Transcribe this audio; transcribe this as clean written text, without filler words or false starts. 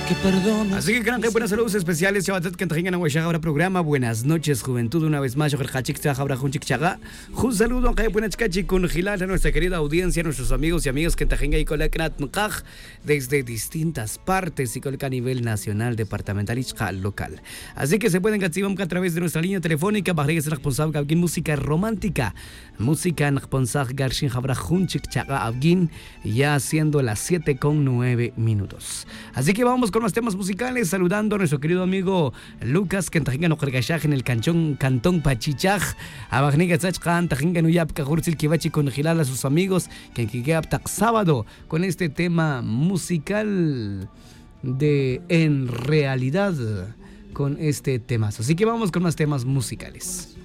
que perdone. Así que gran buenas saludos especiales, chavatet que tengan ahora programa. Buenas noches, juventud, una vez más. Un saludo a buenas cachi con Gilal, a nuestra querida audiencia, a nuestros amigos y amigas que tengan ahí con la desde distintas partes y con a nivel nacional, departamental y local. Así que se pueden activar a través de nuestra línea telefónica. Bajaré es responsable de música romántica, música responsable Garshin Jabra Junchik Chaga Abgin, ya siendo las 7:09. Así que vamos con los temas musicales, saludando a nuestro querido amigo Lucas, que en el Cantón Pachichaj, a Bagniga Tzachkan, Tajingan Uyap, Kajursil Kibachi con Gilal a sus amigos, que Tak sábado con este tema musical de En Realidad, con este temazo. Así que vamos con más temas musicales.